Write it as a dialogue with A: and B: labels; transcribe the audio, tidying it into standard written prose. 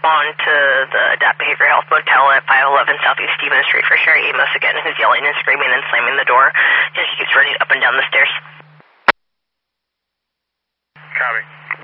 A: respond to the Adapt Behavioral Health Motel at 511 Southeast Stevens Street for Sherry Amos again, who's yelling and screaming and slamming the door as she keeps running up and down the stairs.
B: Copy.